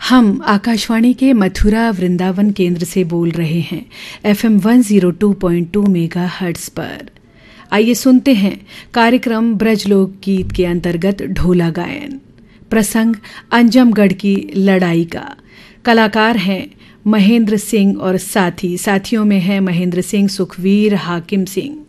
हम आकाशवाणी के मथुरा वृंदावन केंद्र से बोल रहे हैं FM 102.2 मेगाहर्ट्ज पर। आइए सुनते हैं कार्यक्रम ब्रजलोक गीत के अंतर्गत ढोला गायन। प्रसंग अंजमगढ़ की लड़ाई का। कलाकार हैं महेंद्र सिंह और साथियों में हैं महेंद्र सिंह, सुखवीर, हाकिम सिंह।